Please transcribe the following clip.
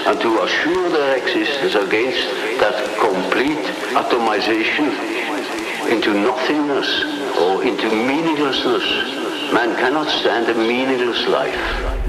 and to assure their existence against that complete atomization into nothingness or into meaninglessness. Man cannot stand a meaningless life.